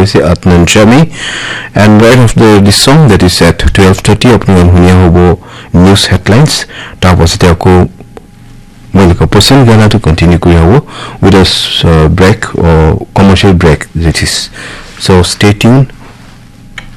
হৈছে Adnan Jami and right after this song that is at 12:30 আপোনালোকে শুনিয়া হ'ব news headlines তাৰ পাছতে আকৌ Monica person gonna to continue with us break or commercial break that is so stay tuned